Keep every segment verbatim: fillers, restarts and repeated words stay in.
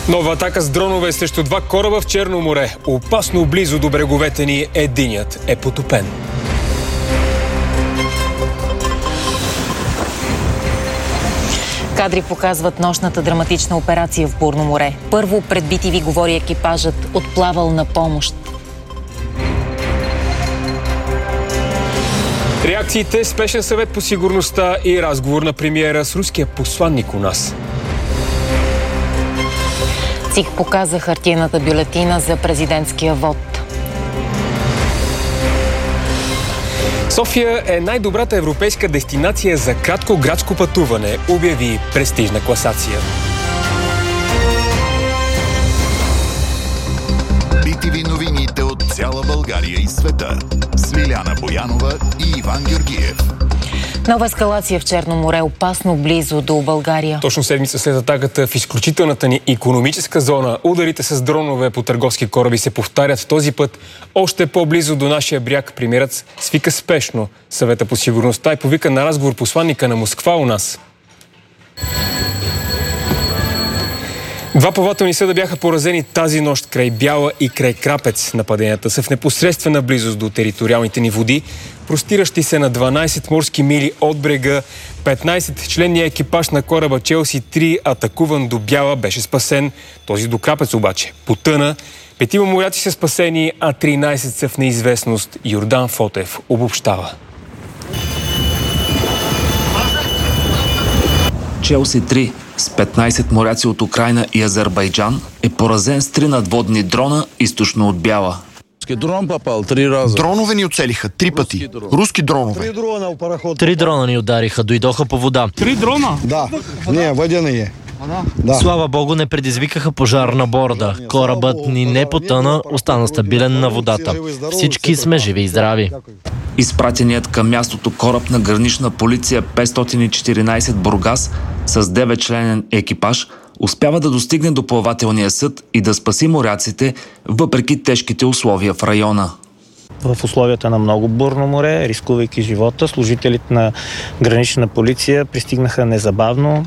Нова атака с дронове срещу два кораба в Черно море. Опасно близо до бреговете ни единият е потопен. Кадри показват нощната драматична операция в Бурно море. Първо пред би ти ви говори екипажът, отплавал на помощ. Реакциите, спешен съвет по сигурността и разговор на премиера с руския посланник у нас. ЦИК показа хартиената бюлетина за президентския вод. София е най-добрата европейска дестинация за кратко градско пътуване, обяви престижна класация. би ти ви новините от цяла България и света с Лиляна Боянова и Иван Георгиев. Нова ескалация в Черно море, опасно близо до България. Точно седмица след атаката в изключителната ни икономическа зона, ударите с дронове по търговски кораби се повтарят този път още по-близо до нашия бряг. Премиерът свика спешно съвета по сигурността и повика на разговор посланника на Москва у нас. Два плавателни съда бяха поразени тази нощ край Бяла и край Крапец. Нападенията са в непосредствена близост до териториалните ни води, простиращи се на дванайсет морски мили от брега. петнайсетчленният екипаж на кораба Челси три, атакуван до Бяла, беше спасен. Този до Крапец обаче потъна. Петима моряци са спасени, а тринайсет са в неизвестност. Йордан Фотев обобщава. Челси три с петнайсет моряци от Украйна и Азербайджан е поразен с три надводни дрона източно от Бяла. Дрон попал три раза. Дронове ни оцелиха три пъти. Руски дронове. Три дрона ни удариха, дойдоха по вода. Три дрона? Да, не, водяни е. Да. Слава Богу, не предизвикаха пожар на борда. Корабът ни не потъна, остана стабилен на водата. Всички сме живи и здрави. Изпратеният към мястото кораб на гранична полиция петстотин и четиринайсет Бургас с деветчленен екипаж успява да достигне до плавателния съд и да спаси моряците, въпреки тежките условия в района. В условията на много бурно море, рискувайки живота, служителите на гранична полиция пристигнаха незабавно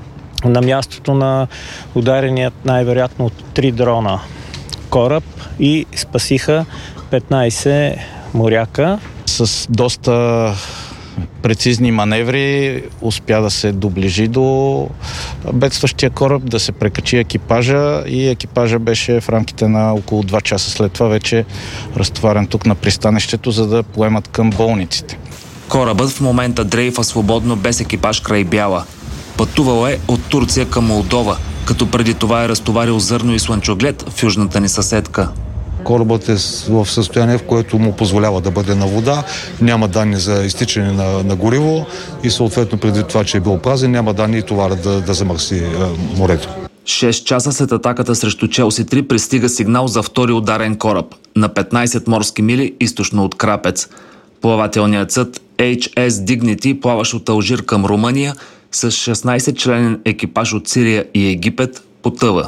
на мястото на удареният най-вероятно от три дрона кораб и спасиха петнайсет моряка. С доста прецизни маневри успя да се доближи до бедстващия кораб, да се прекачи екипажа и екипажа беше в рамките на около два часа след това вече разтоварен тук на пристанището, за да поемат към болниците. Корабът в момента дрейфа свободно без екипаж край Бяла. Пътувал е от Турция към Молдова, като преди това е разтоварил зърно и слънчоглед в южната ни съседка. Корабът е в състояние, в което му позволява да бъде на вода, няма данни за изтичане на, на гориво и съответно преди това, че е бил празен, няма данни и товара да, да замърси е, морето. шест часа след атаката срещу Челси три пристига сигнал за втори ударен кораб на петнайсет морски мили източно от Крапец. Плавателният съд Ейч Ес Dignity, плаващ от Алжир към Румъния, с шестнайсетчленен екипаж от Сирия и Египет, потъва.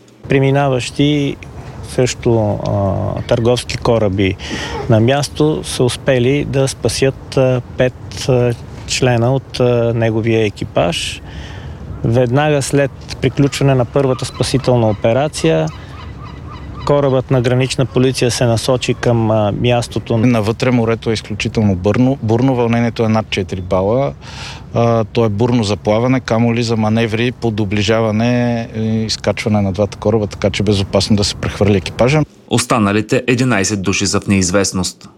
Преминаващи също а, търговски кораби на място са успели да спасят а, пет а, члена от а, неговия екипаж. Веднага след приключване на първата спасителна операция, корабът на гранична полиция се насочи към а, мястото. Навътре морето е изключително бурно. Бурно вълнението е над четири бала. А, то е бурно за плаване, камо ли за маневри по доближаване и изкачване на двата кораба, така че безопасно да се прехвърли екипажа. Останалите единайсет души са в неизвестност.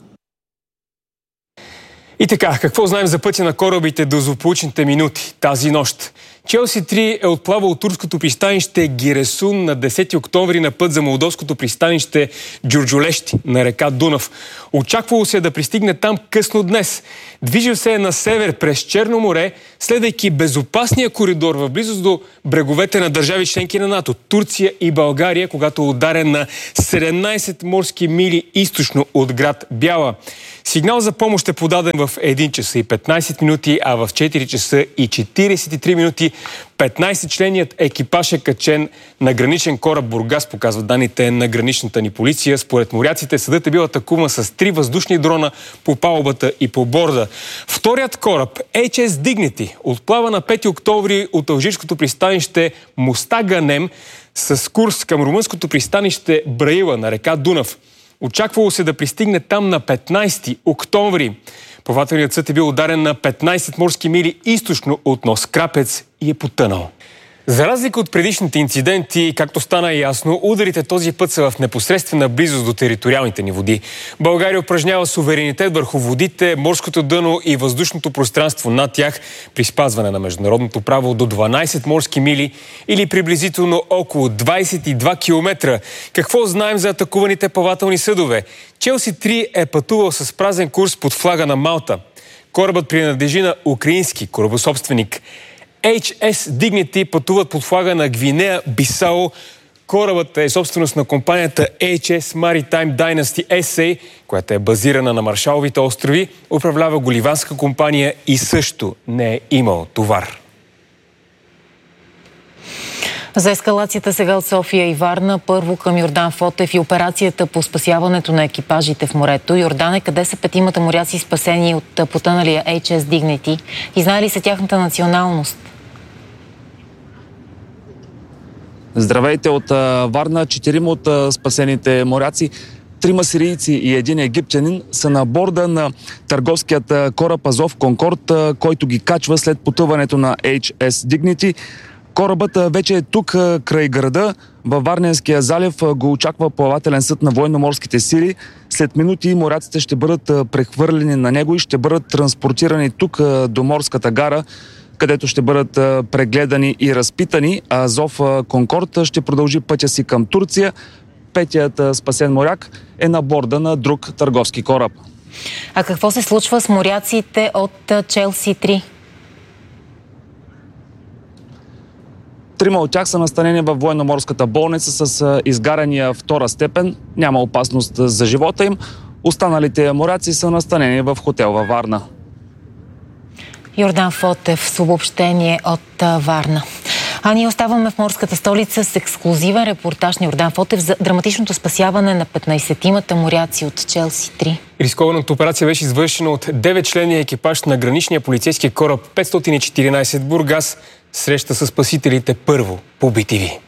И така, какво знаем за пътя на корабите до злополучните минути тази нощ? Челси три е отплавал от турското пристанище Гиресун на десети октомври на път за молдовското пристанище Джурджулещи на река Дунав. Очаквало се да пристигне там късно днес. Движил се е на север през Черно море, следвайки безопасния коридор в близост до бреговете на държави членки на НАТО, Турция и България, когато е ударен на седемнайсет морски мили източно от град Бяла. Сигнал за помощ е подаден в един час и петнайсет минути, а в четири часа и четирийсет и три минути петнайсетчленият екипаж е качен на граничен кораб Бургас, показват данните на граничната ни полиция. Според моряците съдът е бил атакуван с три въздушни дрона по палубата и по борда. Вторият кораб, Ейч Ес Dignity, отплава на пети октомври от алжирското пристанище Мостаганем с курс към румънското пристанище Браила на река Дунав. Очаквало се да пристигне там на петнайсети октомври. Плавателният съд е бил ударен на петнайсет морски мили източно от нос Крапец и е потънал. За разлика от предишните инциденти, както стана ясно, ударите този път са в непосредствена близост до териториалните ни води. България упражнява суверенитет върху водите, морското дъно и въздушното пространство над тях при спазване на международното право до дванайсет морски мили или приблизително около двайсет и два километра. Какво знаем за атакуваните плавателни съдове? Челси три е пътувал с празен курс под флага на Малта. Корабът принадлежи на украински корабособственик. Ейч Ес Dignity пътуват под флага на Гвинея Бисао. Корабът е собственост на компанията Ейч Ес Maritime Dynasty Ес Ей, която е базирана на Маршаловите острови, управлява го ливанска компания и също не е имал товар. За ескалацията сега от София и Варна, първо към Йордан Фотев и операцията по спасяването на екипажите в морето. Йордане, къде са петимата моряци спасени от потъналия Ейч Ес Dignity и знае ли се тяхната националност? Здравейте от Варна. Четирима от спасените моряци, трима сирийци и един египтянин, са на борда на търговският кораб Азов Конкорд, който ги качва след потъването на Ейч Ес Dignity. Корабът вече е тук, край града. Във Варненския залив го очаква плавателен съд на военноморските сили. След минути моряците ще бъдат прехвърлени на него и ще бъдат транспортирани тук до морската гара, където ще бъдат прегледани и разпитани. Азов Конкорд ще продължи пътя си към Турция. Петият спасен моряк е на борда на друг търговски кораб. А какво се случва с моряците от Челси три? Трима от тях са настанени във военноморската болница с изгаряния втора степен. Няма опасност за живота им. Останалите моряци са настанени в хотел във Варна. Йордан Фотев с обобщение от Варна. А ние оставаме в морската столица с ексклузивен репортаж на Йордан Фотев за драматичното спасяване на петнайсетимата моряци от Челси три. Рискованата операция беше извършена от деветчленния екипаж на граничния полицейски кораб петстотин и четиринайсет Бургас. Среща с спасителите първо по Би Ти Ви.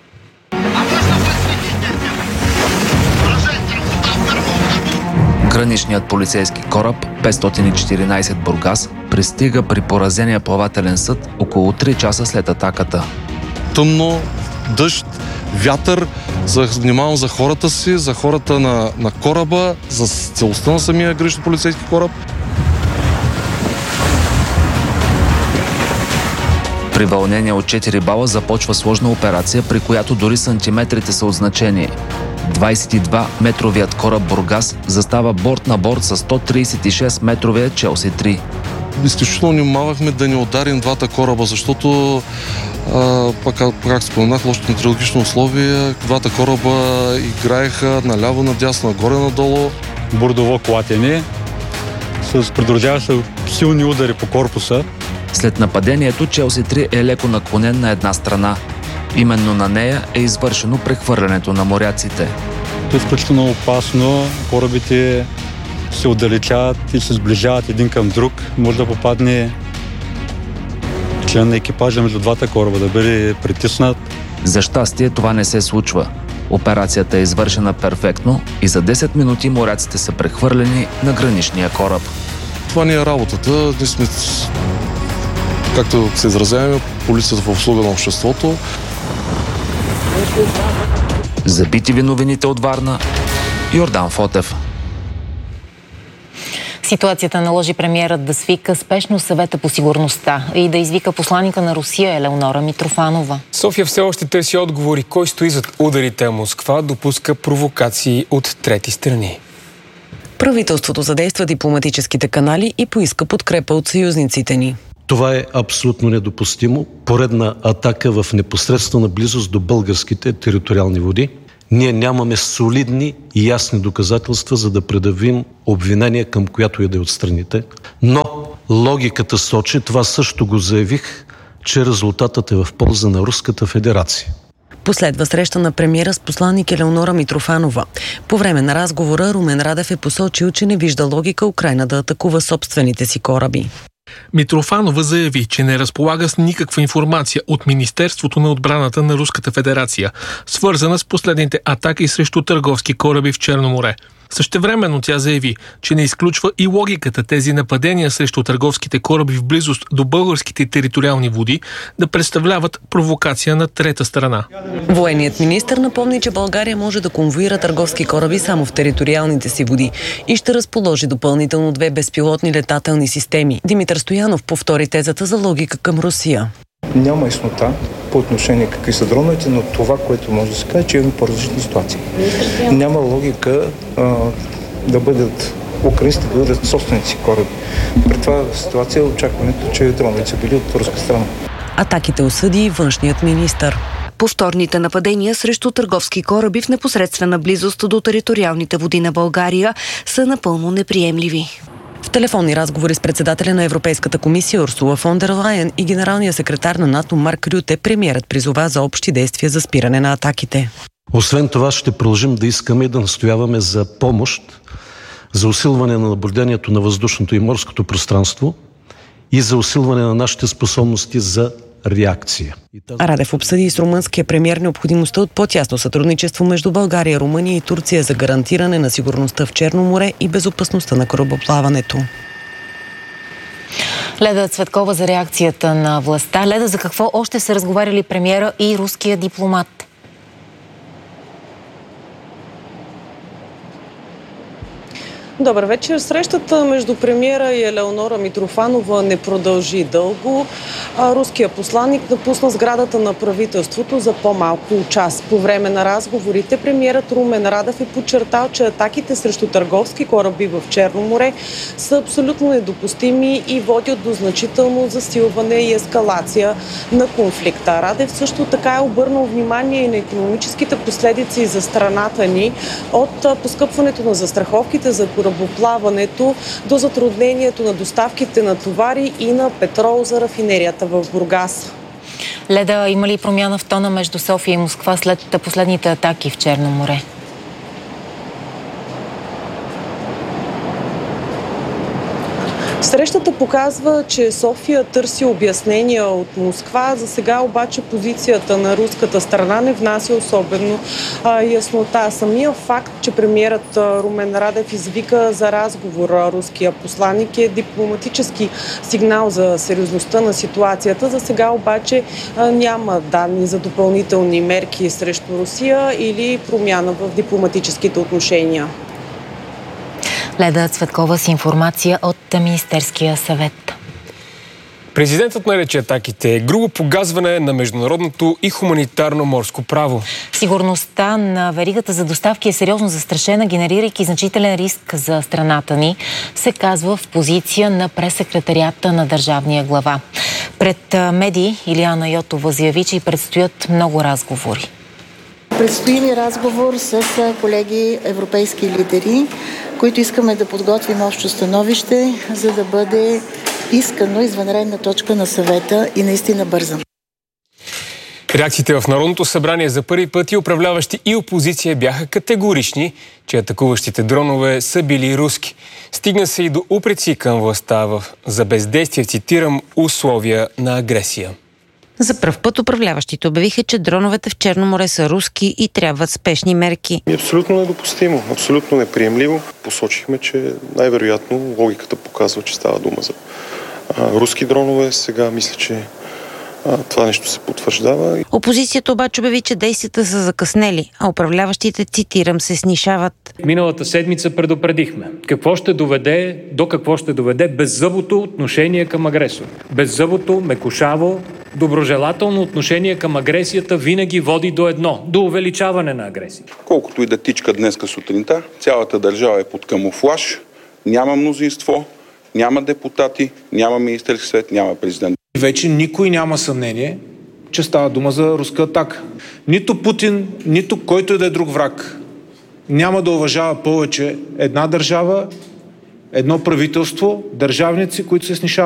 Граничният полицейски кораб петстотин и четиринайсет Бургас пристига при поразения плавателен съд около три часа след атаката. Тъмно, дъжд, вятър, за, внимавам за хората си, за хората на, на кораба, за целостта на самия граничен полицейски кораб. При вълнение от четири бала започва сложна операция, при която дори сантиметрите са от значение. двайсет и два метровият кораб Бургас застава борт на борт с сто трийсет и шест метровия Челси три. Изключително внимавахме да не ударим двата кораба, защото а, пак, как споменах, лошото метеорологично условие, двата кораба играеха наляво, надясно, нагоре, надолу. Бордово клатене с придружаващи силни удари по корпуса. След нападението Челси три е леко наклонен на една страна. Именно на нея е извършено прехвърлянето на моряците. Това е изключително опасно. Корабите се отдалечават и се сближават един към друг. Може да попадне член на екипажа между двата кораба, да бъде притиснат. За щастие това не се случва. Операцията е извършена перфектно и за десет минути моряците са прехвърлени на граничния кораб. Това не е работата. Ние сме, както се изразяваме, полицията в услуга на обществото. За Би Ти Ви новините от Варна, Йордан Фотев. Ситуацията наложи премиерът да свика спешно съвета по сигурността и да извика посланика на Русия Елеонора Митрофанова. София все още търси отговори кой стои зад ударите, а Москва допуска провокации от трети страни. Правителството задейства дипломатическите канали и поиска подкрепа от съюзниците ни. Това е абсолютно недопустимо. Поредна атака в непосредствена близост до българските териториални води. Ние нямаме солидни и ясни доказателства, за да предявим обвинения към която и да е от страните. Но логиката сочи, това също го заявих че резултатът е в полза на Руската федерация. Последва среща на премиера с посланник Елеонора Митрофанова. По време на разговора Румен Радев е посочил, че не вижда логика Украйна да атакува собствените си кораби. Митрофанова заяви, че не разполага с никаква информация от Министерството на отбраната на Руската федерация, свързана с последните атаки срещу търговски кораби в Черно море. Същевременно тя заяви, че не изключва и логиката тези нападения срещу търговските кораби в близост до българските териториални води да представляват провокация на трета страна. Военният министър напомни, че България може да конвоира търговски кораби само в териториалните си води и ще разположи допълнително две безпилотни летателни системи. Димитър Стоянов повтори тезата за логика към Русия. Няма яснота по отношение какви са дроновете, но това, което може да се каже, че имаме по-различни ситуации. Няма логика а, да бъдат украинците да бъдат собствените си кораби. При това ситуация е очакването, че дроновете са били от руска страна. Атаките осъди външният министър. Повторните нападения срещу търговски кораби в непосредствена близост до териториалните води на България са напълно неприемливи. В телефонни разговори с председателя на Европейската комисия Урсула фон дер Лайен и генералния секретар на НАТО Марк Рюте, премиерът призова за общи действия за спиране на атаките. Освен това ще продължим да искаме и да настояваме за помощ, за усилване на наблюдението на въздушното и морското пространство и за усилване на нашите способности за реакция. Радев обсъди с румънския премиер необходимостта от по-тясно сътрудничество между България, Румъния и Турция за гарантиране на сигурността в Черно море и безопасността на корабоплаването. Леда Цветкова за реакцията на властта. Леда, за какво още са разговаряли премиера и руския дипломат? Добър вечер. Срещата между премиера и Елеонора Митрофанова не продължи дълго. Руския посланник напусна сградата на правителството за по-малко час. По време на разговорите премиерът Румен Радев е подчертал, че атаките срещу търговски кораби в Черно море са абсолютно недопустими и водят до значително засилване и ескалация на конфликта. Радев също така е обърнал внимание и на икономическите последици за страната ни от поскъпването на застраховките за корабоплаването до затруднението на доставките на товари и на петрол за рафинерията в Бургас. Леда, има ли промяна в тона между София и Москва след последните атаки в Черно море? Срещата показва, че София търси обяснения от Москва. За сега обаче позицията на руската страна не внася особено а, яснота. Самия факт, че премиерът Румен Радев извика за разговор руския посланник е дипломатически сигнал за сериозността на ситуацията. За сега обаче а, няма данни за допълнителни мерки срещу Русия или промяна в дипломатическите отношения. Леда Цветкова с информация от Министерския съвет. Президентът нарече атаките грубо погазване на международното и хуманитарно морско право. Сигурността на веригата за доставки е сериозно застрашена, генерирайки значителен риск за страната ни, се казва в позиция на прес-секретарията на държавния глава. Пред медии Илияна Йотова заяви, че и предстоят много разговори. Предстои ни разговор с колеги европейски лидери, които искаме да подготвим общо становище, за да бъде искано извънредна точка на съвета и наистина бърза. Реакциите в Народното събрание за първи път и управляващи и опозиция бяха категорични, че атакуващите дронове са били руски. Стигна се и до упреци към властта за бездействие, цитирам, условия на агресия. За пръв път управляващите обявиха, че дроновете в Черно море са руски и трябват спешни мерки. Абсолютно недопустимо, абсолютно неприемливо. Посочихме, че най-вероятно логиката показва, че става дума за а, руски дронове. Сега мисля, че а, това нещо се потвърждава. Опозицията обаче обяви, че действията са закъснели, а управляващите, цитирам, се снишават. Миналата седмица предупредихме какво ще доведе, до какво ще доведе беззъбото отношение към агресора. Беззъбото, мекушаво, доброжелателно отношение към агресията винаги води до едно, до увеличаване на агресия. Колкото и да тичка днеска сутринта, цялата държава е под камуфлаж, няма мнозинство, няма депутати, няма Министерски съвет, няма президент. Вече никой няма съмнение, че става дума за руска атака. Нито Путин, нито който и да е друг враг няма да уважава повече една държава, едно правителство, държавници, които се снишават.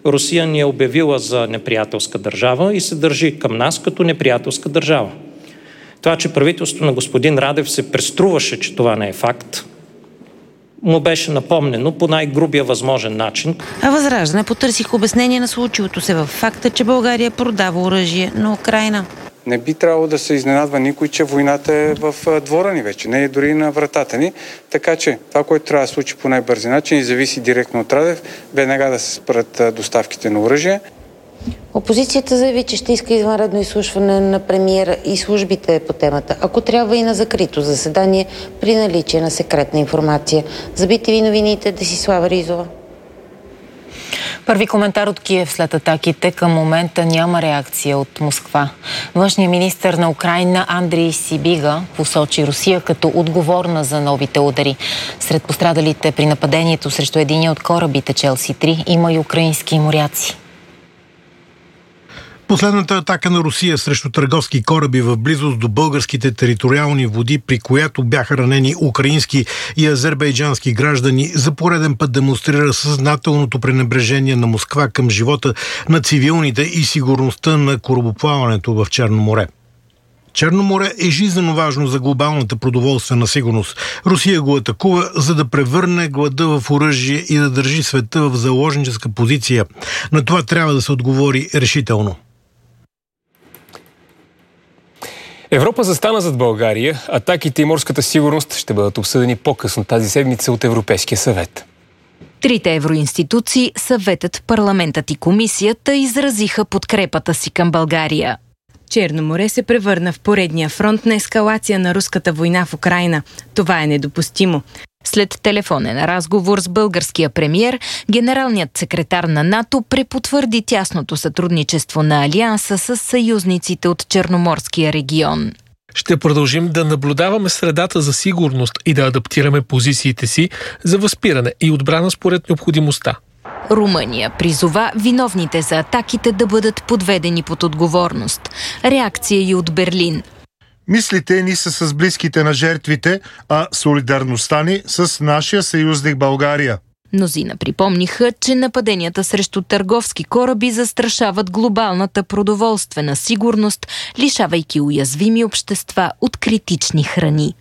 Русия ни е обявила за неприятелска държава и се държи към нас като неприятелска държава. Това, че правителството на господин Радев се преструваше, че това не е факт, му беше напомнено по най-грубия възможен начин. А Възраждане потърсих обяснение на случилото се във факта, че България продава оръжие на Украйна. Не би трябвало да се изненадва никой, че войната е в двора ни вече, не е дори на вратата ни. Така че това, което трябва да се случи по най-бързи начин и зависи директно от Радев, веднага да се спрат доставките на оръжие. Опозицията заяви, че ще иска извънредно изслушване на премиера и службите по темата, ако трябва и на закрито заседание при наличие на секретна информация. За би ти ви новините, Десислава Ризова. Първи коментар от Киев след атаките. Към момента няма реакция от Москва. Външният министър на Украйна Андрей Сибига посочи Русия като отговорна за новите удари. Сред пострадалите при нападението срещу единия от корабите Челси три има и украински моряци. Последната атака на Русия срещу търговски кораби в близост до българските териториални води, при която бяха ранени украински и азербайджански граждани, за пореден път демонстрира съзнателното пренебрежение на Москва към живота на цивилните и сигурността на корабоплаването в Черно море. Черно море е жизнено важно за глобалната продоволствена сигурност. Русия го атакува, за да превърне глада в оръжие и да държи света в заложническа позиция. На това трябва да се отговори решително. Европа застана зад България. Атаките и морската сигурност ще бъдат обсъдени по-късно тази седмица от Европейския съвет. Трите евроинституции, съветът, парламентът и комисията изразиха подкрепата си към България. Черно море се превърна в поредния фронт на ескалация на руската война в Украйна. Това е недопустимо. След телефонен разговор с българския премиер, генералният секретар на НАТО препотвърди тясното сътрудничество на Алианса с съюзниците от Черноморския регион. Ще продължим да наблюдаваме средата за сигурност и да адаптираме позициите си за възпиране и отбрана според необходимостта. Румъния призова виновните за атаките да бъдат подведени под отговорност. Реакция и от Берлин. Мислите ни са с близките на жертвите, а солидарността ни с нашия съюзник България. Мнозина припомниха, че нападенията срещу търговски кораби застрашават глобалната продоволствена сигурност, лишавайки уязвими общества от критични храни.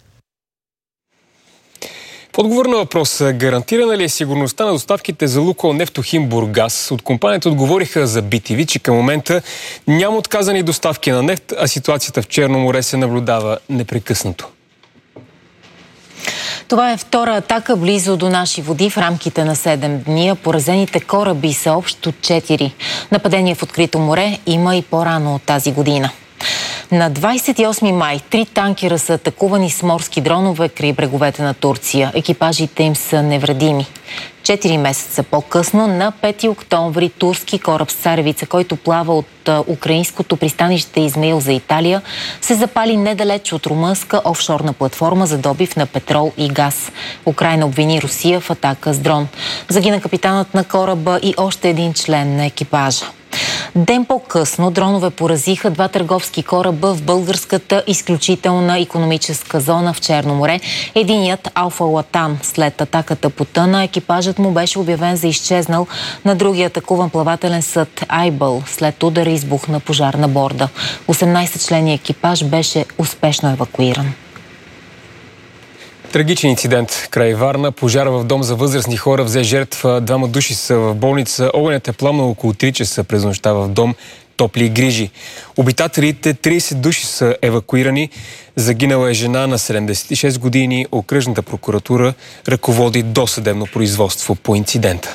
В отговор на въпроса, гарантирана ли е сигурността на доставките за Лукойл Нефтохим Бургас, от компанията отговориха за би ти ви, че към момента няма отказани доставки на нефт, а ситуацията в Черно море се наблюдава непрекъснато. Това е втора атака близо до наши води в рамките на седем дни, а поразените кораби са общо четири. Нападение в открито море има и по-рано от тази година. На двадесет и осми май три танкера са атакувани с морски дронове край бреговете на Турция. Екипажите им са невредими. Четири месеца по-късно, на пети октомври, турски кораб с царевица, който плава от а, украинското пристанище Измаил за Италия, се запали недалеч от румънска офшорна платформа за добив на петрол и газ. Украйна обвини Русия в атака с дрон. Загина капитанът на кораба и още един член на екипажа. Ден по-късно дронове поразиха два търговски кораба в българската изключителна икономическа зона в Черно море. Единият Алфа Латан. След атаката потъна, екипажът му беше обявен за изчезнал. На другия атакуван плавателен съд Айбъл. След удара избухна пожар на борда. осемнадесет члени екипаж беше успешно евакуиран. Трагичен инцидент край Варна. Пожар в дом за възрастни хора взе жертва. Двама души са в болница. Огънят е пламнал около три часа през нощта в дом Топли грижи. Обитателите тридесет души са евакуирани. Загинала е жена на седемдесет и шест години. Окръжната прокуратура ръководи досъдебно производство по инцидента.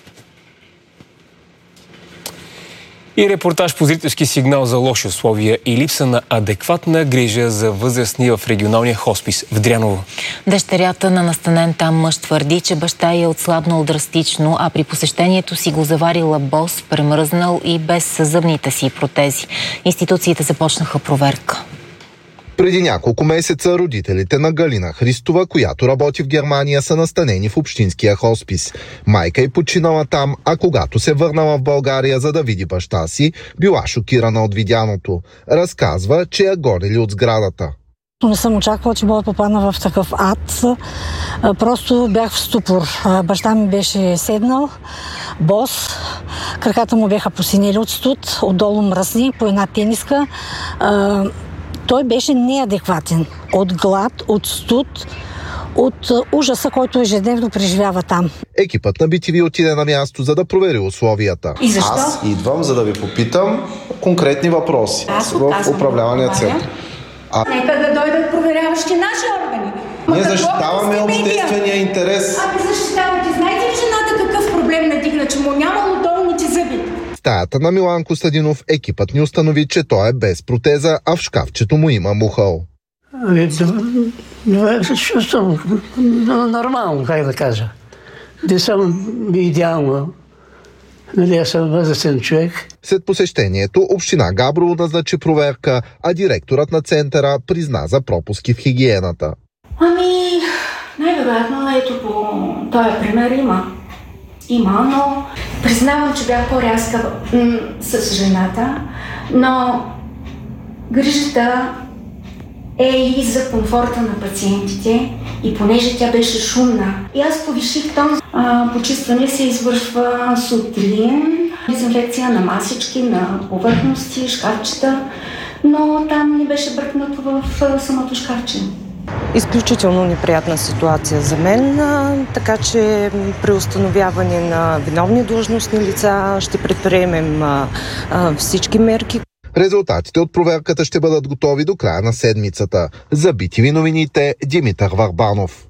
И репортаж по зрителски сигнал за лоши условия и липса на адекватна грижа за възрастни в регионалния хоспис в Дряново. Дъщерята на настанен там мъж твърди, че баща й е отслабнал драстично, а при посещението си го заварила бос, премръзнал и без зъбните си протези. Институциите започнаха проверка. Преди няколко месеца родителите на Галина Христова, която работи в Германия, са настанени в общинския хоспис. Майка й починала там, а когато се върнала в България, за да види баща си, била шокирана от видяното. Разказва, че я гонили от сградата. Не съм очаквала, че мога да попадна в такъв ад. Просто бях в ступор. Баща ми беше седнал, бос, Краката му бяха посинели от студ, отдолу мръсни по една тениска. А, той беше неадекватен. От глад, от студ, от ужаса, който ежедневно преживява там. Екипът на би ти ви отиде на място, за да провери условията. И защо? Аз идвам, за да ви попитам конкретни въпроси в управлявания център. А... Нека да дойдат проверяващи наши органи. Ние защитаваме обществения интерес. Ами защитавате. Знаете ли жената какъв проблем надигна, че му нямало долните зъби? В стаята на Милан Костадинов екипът ни установи, че той е без протеза, а в шкафчето му има мухъл. Чувствам нормално, как да кажа. Не съм идеално. Нали, аз съм възрастен човек. След посещението, община Габрово назначи проверка, а директорът на центъра призна за пропуски в хигиената. Ами, най-вероятно, ето по този пример има. Има, но признавам, че бях по-рязка м- с жената, но грижата е и за комфорта на пациентите, и понеже тя беше шумна. И аз повиших тон. А, почистване се извършва сутрин, дезинфекция на масички, на повърхности, шкафчета, но там не беше бръкнато в самото шкафче. Изключително неприятна ситуация за мен, така че при установяване на виновни длъжностни лица ще предприемем всички мерки. Резултатите от проверката ще бъдат готови до края на седмицата. За би ти ви новините, Димитър Варбанов.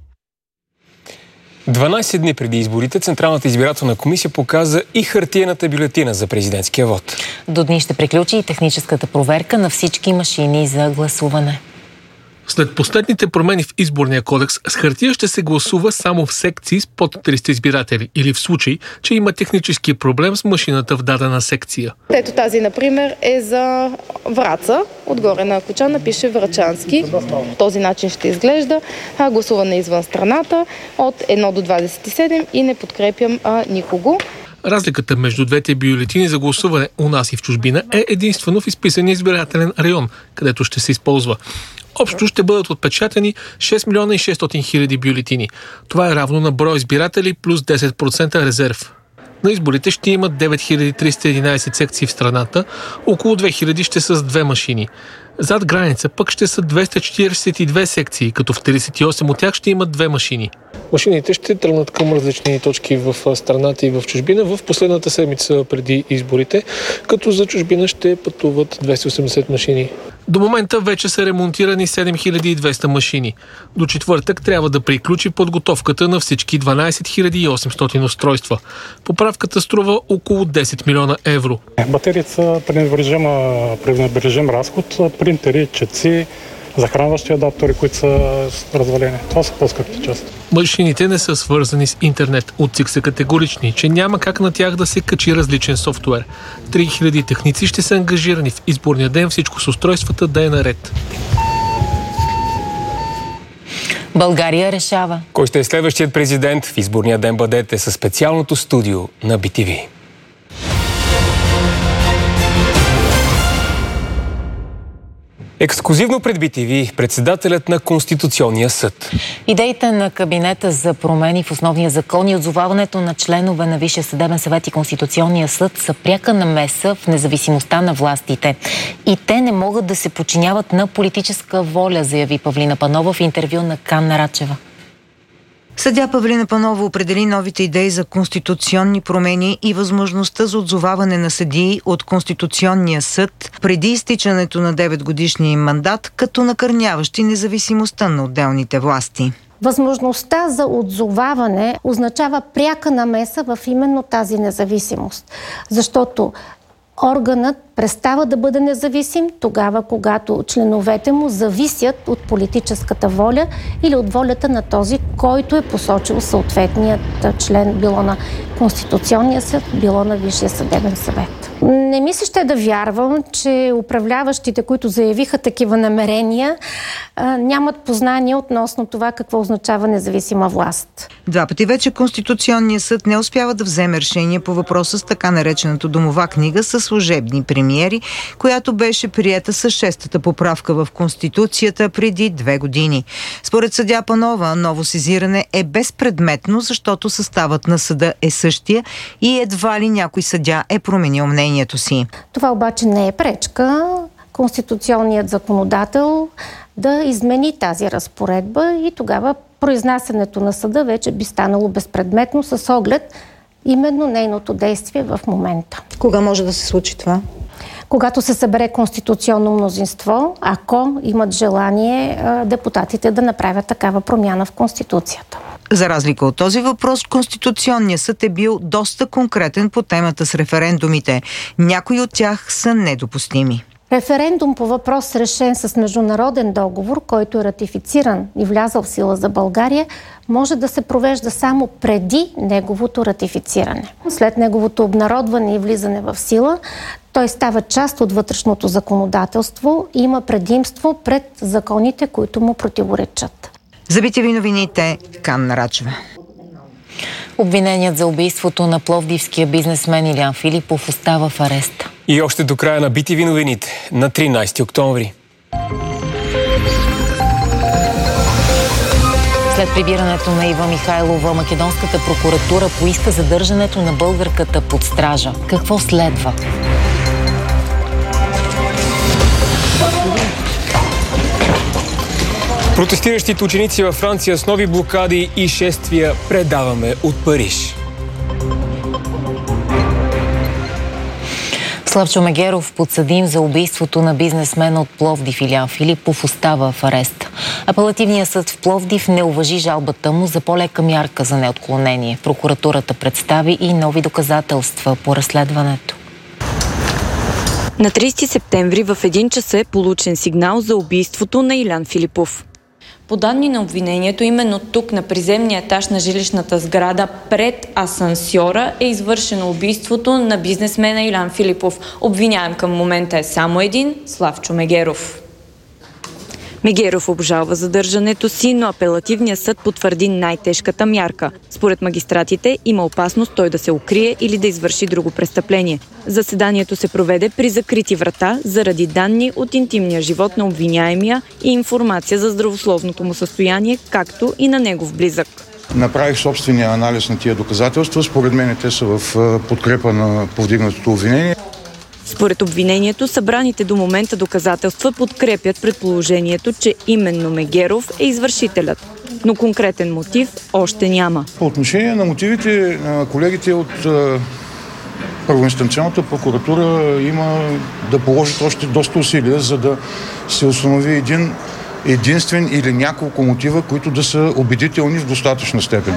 дванайсет дни преди изборите Централната избирателна комисия показа и хартиената бюлетина за президентския вод. До дни ще приключи и техническата проверка на всички машини за гласуване. След последните промени в изборния кодекс, с хартия ще се гласува само в секции с под триста избиратели или в случай, че има технически проблем с машината в дадена секция. Ето тази, например, е за Враца. Отгоре на кочана пише Врачански. По този начин ще изглежда. А, гласуване извън страната от едно до двадесет и седем и не подкрепям а, никого. Разликата между двете бюлетини за гласуване у нас и в чужбина е единствено в изписания избирателен район, където ще се използва. Общо ще бъдат отпечатани шест милиона и шестстотин хиляди бюлетини. Това е равно на брой избиратели плюс десет процента резерв. На изборите ще имат девет хиляди триста и единадесет секции в страната, около две хиляди ще са с две машини. Зад граница пък ще са двеста четиридесет и две секции, като в тридесет и осем от тях ще имат две машини. Машините ще тръгнат към различни точки в страната и в чужбина в последната седмица преди изборите, като за чужбина ще пътуват двеста и осемдесет машини. До момента вече са ремонтирани седем хиляди и двеста машини. До четвъртък трябва да приключи подготовката на всички дванадесет хиляди и осемстотин устройства. Поправката струва около десет милиона евро. Батериите са пренебрежим разход, принтери, четци, захранващи адаптери, които са развалени. Това са по-скъпите части. Машините не са свързани с интернет. От ЦИК са категорични, че няма как на тях да се качи различен софтуер. три хиляди техници ще са ангажирани в изборния ден, всичко с устройствата да е наред. България решава. Кой ще е следващият президент? В изборния ден бъдете със специалното студио на би ти ви. Ексклузивно пред би ти ви председателят на Конституционния съд. Идеите на кабинета за промени в основния закон и отзоваването на членове на Висшия съдебен съвет и Конституционния съд са пряка намеса в независимостта на властите. И те не могат да се подчиняват на политическа воля, заяви Павлина Панова в интервю на Канна Рачева. Съдия Павлина Панова определи новите идеи за конституционни промени и възможността за отзоваване на съдии от Конституционния съд преди изтичането на деветгодишния им мандат, като накърняващи независимостта на отделните власти. Възможността за отзоваване означава пряка намеса в именно тази независимост, защото органът престава да бъде независим тогава, когато членовете му зависят от политическата воля или от волята на този, който е посочил съответният член, било на Конституционния съд, било на Висшия съдебен съвет. Не ми се ще да вярвам, че управляващите, които заявиха такива намерения, нямат познание относно това какво означава независима власт. Два пъти вече Конституционният съд не успява да вземе решение по въпроса с така наречената домова книга със служебни премии. премиери, която беше приета с шестата поправка в Конституцията преди две години. Според съдия Панова, ново сезиране е безпредметно, защото съставът на съда е същия и едва ли някой съдия е променил мнението си. Това обаче не е пречка конституционният законодател да измени тази разпоредба и тогава произнасянето на съда вече би станало безпредметно с оглед именно нейното действие в момента. Кога може да се случи това? Когато се събере конституционно мнозинство, ако имат желание депутатите да направят такава промяна в Конституцията. За разлика от този въпрос, Конституционният съд е бил доста конкретен по темата с референдумите. Някои от тях са недопустими. Референдум по въпрос, решен с международен договор, който е ратифициран и влязъл в сила за България, може да се провежда само преди неговото ратифициране. След неговото обнародване и влизане в сила, той става част от вътрешното законодателство и има предимство пред законите, които му противоречат. За би ти ви новините, Канна Рачева. Обвиненият за убийството на пловдивския бизнесмен Илиян Филипов остава в ареста. И още до края на би ти ви новините на тринайсети октомври. След прибирането на Ива Михайлова, македонската прокуратура поиска задържането на българката под стража. Какво следва? Протестиращите ученици във Франция с нови блокади и шествия предаваме от Париж. Славчо Мегеров, подсъдим за убийството на бизнесмена от Пловдив Илиян Филипов, остава в арест. Апелативният съд в Пловдив не уважи жалбата му за по-лека мярка за неотклонение. Прокуратурата представи и нови доказателства по разследването. На трийсети септември в един час е получен сигнал за убийството на Илиян Филипов. По данни на обвинението, именно тук, на приземния етаж на жилищната сграда, пред асансьора, е извършено убийството на бизнесмена Илиян Филипов. Обвиняем към момента е само един – Славчо Мегеров. Мегеров обжалва задържането си, но апелативният съд потвърди най-тежката мярка. Според магистратите има опасност той да се укрие или да извърши друго престъпление. Заседанието се проведе при закрити врата заради данни от интимния живот на обвиняемия и информация за здравословното му състояние, както и на негов близък. Направих собствения анализ на тия доказателства. Според мен те са в подкрепа на повдигнатото обвинение. Според обвинението, събраните до момента доказателства подкрепят предположението, че именно Мегеров е извършителят. Но конкретен мотив още няма. По отношение на мотивите, колегите от първоинстанционната прокуратура има да положат още доста усилия, за да се установи един единствен или няколко мотива, които да са убедителни в достатъчна степен.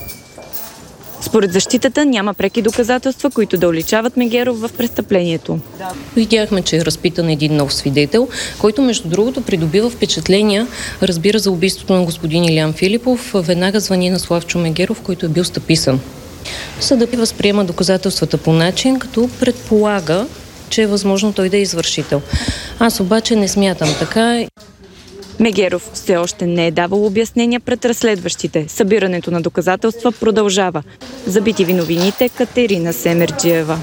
Според защитата няма преки доказателства, които да уличават Мегеров в престъплението. Видяхме, че е разпитан един нов свидетел, който между другото придобива впечатления, разбира за убийството на господин Илиян Филипов, веднага звъни на Славчо Мегеров, който е бил стъписан. Съдът възприема доказателствата по начин, като предполага, че е възможно той да е извършител. Аз обаче не смятам така. Мегеров все още не е давал обяснения пред разследващите. Събирането на доказателства продължава. За би ти ви новините, Катерина Семерджиева.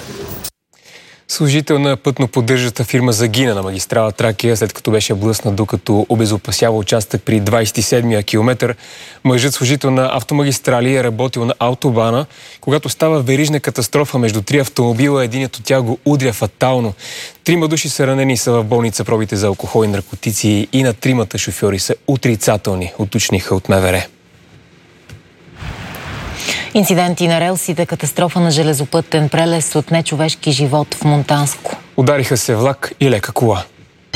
Служител на пътно-поддържаща фирма загина на магистрала Тракия, след като беше блъснат, докато обезопасява участък при двайсет и седмия километър. Мъжът, служител на автомагистрали, е работил на автобана, когато става верижна катастрофа между три автомобила. Единият от тях го удря фатално. Трима души са ранени, са в болница. Пробите за алкохол и наркотици и на тримата шофьори са отрицателни, уточниха от МВР. Инциденти на релсите, катастрофа на железопътен прелез от нечовешки живот в Монтанско. Удариха се влак и лека кола.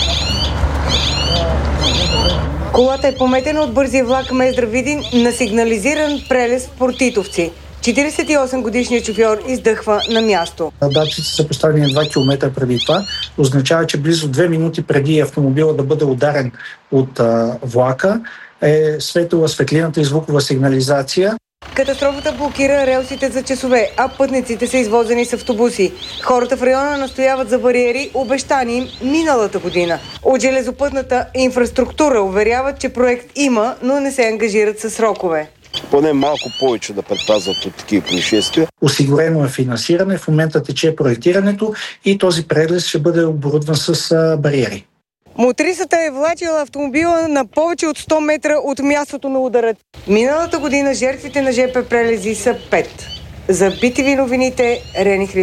Колата е пометена от бързия влак Мездра-Видин на сигнализиран прелез в Портитовци. четирийсет и осем годишният шофьор издъхва на място. Датчиците са поставени два километра преди това. Означава, че близо две минути преди автомобила да бъде ударен от а, влака е светила светлината и звукова сигнализация. Катастрофата блокира релсите за часове, а пътниците са извозени с автобуси. Хората в района настояват за бариери, обещани им миналата година. От железопътната инфраструктура уверяват, че проект има, но не се ангажират с срокове. поне малко повече да предпазват от такива происшествия. Осигурено е финансиране, в момента тече проектирането и този прелез ще бъде оборудван с бариери. Мотрисата е влачила автомобила на повече от сто метра от мястото на удара. Миналата година жертвите на жп прелези са пет. За би ти ви новините, Рени Христов.